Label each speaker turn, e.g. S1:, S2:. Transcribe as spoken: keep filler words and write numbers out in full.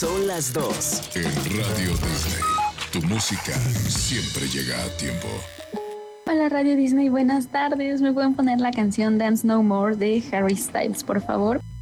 S1: Son las dos.
S2: En Radio Disney, tu música siempre llega a tiempo.
S3: Hola Radio Disney, buenas tardes. ¿Me pueden poner la canción Dance No More de Harry Styles, por favor?